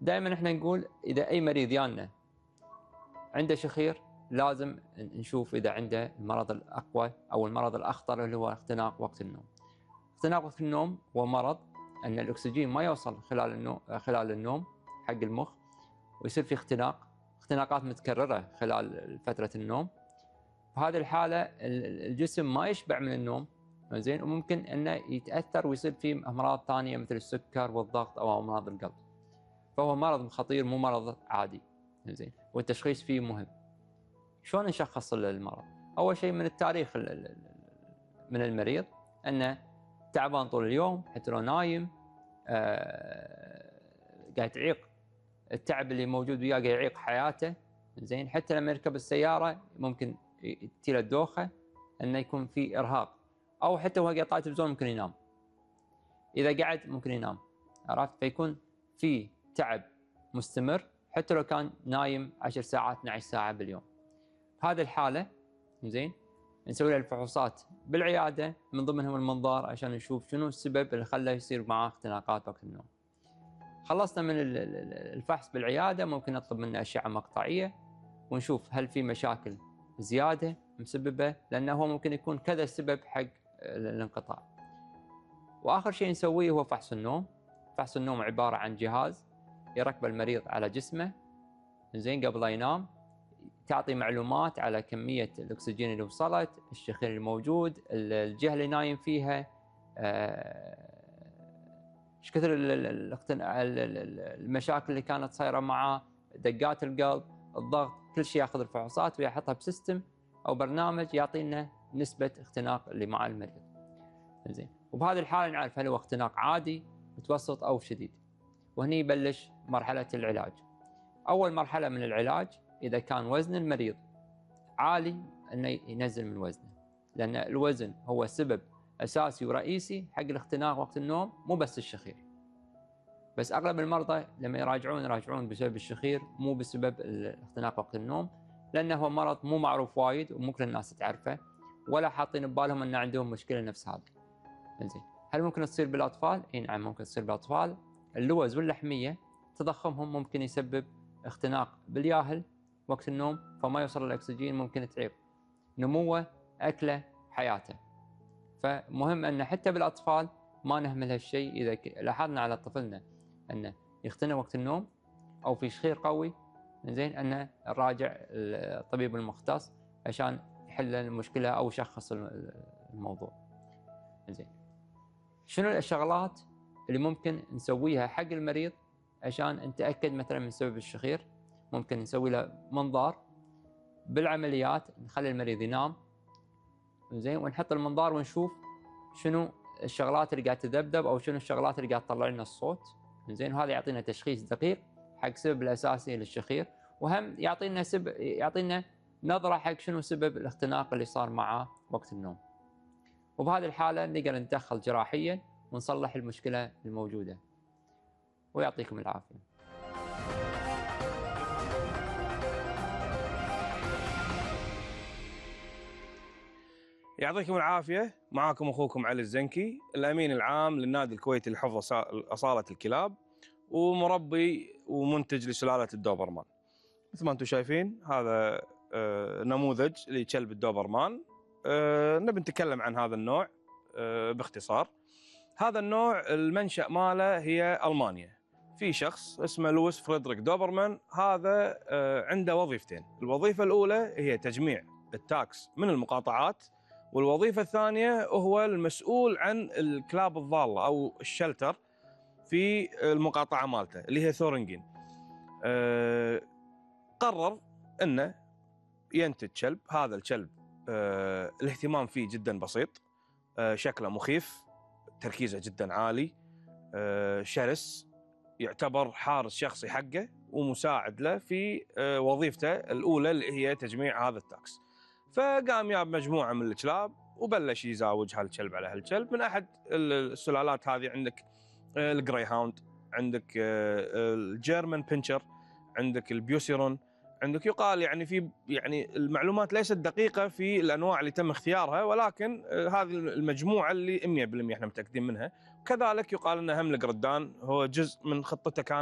دائما احنا نقول اذا اي مريض يانا عنده شخير لازم نشوف اذا عنده المرض الاقوى او المرض الاخطر اللي هو اختناق وقت النوم. اختناق وقت النوم هو مرض ان الاكسجين ما يوصل خلال النوم حق المخ، ويصير في اختناقات متكرره خلال فتره النوم. في هذه الحاله الجسم ما يشبع من النوم، زين، وممكن انه يتاثر ويصير فيه امراض ثانيه مثل السكر والضغط او امراض القلب. فهو مرض خطير مو مرض عادي، زين، والتشخيص فيه مهم. شلون نشخص المرض؟ اول شيء من التاريخ من المريض، انه تعبان طول اليوم حتى لو نايم، قاعد تعيق التعب اللي موجود وياه، قاعد يعيق حياته، زين. حتى لما يركب السياره ممكن تجي له الدوخه، انه يكون في ارهاق، او حتى وهو قاعد يطالع تلفزيون ممكن ينام. اذا قعد ممكن ينام، عرفت؟ فيكون في تعب مستمر حتى لو كان نايم 10 ساعات 12 ساعه باليوم. في هذه الحاله، زين، نسوي له الفحوصات بالعياده، من ضمنهم المنظار، عشان نشوف شنو السبب اللي خلاه يصير معاه اختناقات وقت النوم. خلصنا من الفحص بالعياده، ممكن نطلب منه اشعه مقطعيه ونشوف هل في مشاكل زياده مسببه، لانه هو ممكن يكون كذا السبب حق الانقطاع. واخر شيء نسويه هو فحص النوم. فحص النوم عباره عن جهاز يركب المريض على جسمه، زين، قبل لا ينام، تعطي معلومات على كميه الاكسجين اللي وصلت، الشخير الموجود، الجهه اللي نايم فيها، ايش كثر المشاكل اللي كانت صايره معاه، دقات القلب، الضغط، كل شيء ياخذ الفحوصات ويحطها بسيستم او برنامج يعطينا نسبه اختناق اللي مع المريض. زين، وبهذه الحاله نعرف هل هو اختناق عادي، متوسط او شديد. وهني يبلش مرحله العلاج. اول مرحله من العلاج، اذا كان وزن المريض عالي، انه ينزل من وزنه، لان الوزن هو سبب اساسي ورئيسي حق الاختناق وقت النوم، مو بس الشخير. بس اغلب المرضى لما يراجعون بسبب الشخير، مو بسبب الاختناق وقت النوم، لانه هو مرض مو معروف وايد ومو كل الناس تعرفه، ولا حاطين ببالهم ان عندهم مشكله نفس هذه. زين، هل ممكن تصير بالاطفال؟ اي نعم، ممكن تصير بالاطفال. اللوز واللحميه تضخمهم ممكن يسبب اختناق بالياهل وقت النوم، فما يوصل الاكسجين، ممكن تعيق نموه، اكله، حياته. فمهم ان حتى بالاطفال ما نهمل هالشيء. اذا لاحظنا على طفلنا انه يختنق وقت النوم او في شخير قوي، زين، انه نراجع الطبيب المختص عشان يحل المشكله او يشخص الموضوع. زين، شنو الشغلات اللي ممكن نسويها حق المريض عشان نتاكد مثلا من سبب الشخير؟ ممكن نسوي له منظار بالعمليات، نخلي المريض ينام، زين، ونحط المنظار ونشوف شنو الشغلات اللي قاعد تذبذب او شنو الشغلات اللي قاعد تطلع لنا الصوت، زين. وهذا يعطينا تشخيص دقيق حق السبب الاساسي للشخير، وهم يعطينا نظره حق شنو سبب الاختناق اللي صار معاه وقت النوم. وبهذه الحاله نقدر نتدخل جراحيا ونصلح المشكله الموجوده. ويعطيكم العافيه. يعطيكم العافية. معاكم أخوكم علي الزنكي، الأمين العام للنادي الكويتي لحفظ أصالة الكلاب، ومربي ومنتج لسلالة الدوبرمان. مثل ما أنتم شايفين، هذا نموذج لكلب الدوبرمان. نبي نتكلم عن هذا النوع باختصار. هذا النوع المنشأ ماله هي ألمانيا. في شخص اسمه لويس فريدريك دوبرمان، هذا عنده وظيفتين. الوظيفة الأولى هي تجميع التاكس من المقاطعات، والوظيفة الثانية هو المسؤول عن الكلاب الضالة أو الشلتر في المقاطعة مالته اللي هي ثورنجين. قرر أنه ينتج كلب. هذا الكلب الاهتمام فيه جدا بسيط، شكله مخيف، تركيزه جدا عالي، شرس، يعتبر حارس شخصي حقه ومساعد له في وظيفته الأولى اللي هي تجميع هذا التاكس. فقام جاب مجموعة من الكلاب وبلش يزاوج هالكلب على هالكلب من أحد السلالات هذه. عندك الجراي هاوند، عندك الجيرمان بينشر، عندك البيوسيرون، عندك يقال يعني في المعلومات ليست دقيقة في الأنواع اللي تم اختيارها، ولكن هذه المجموعة اللي 100% احنا متأكدين منها. كذلك يقال أن هم الجردان هو جزء من خطته كان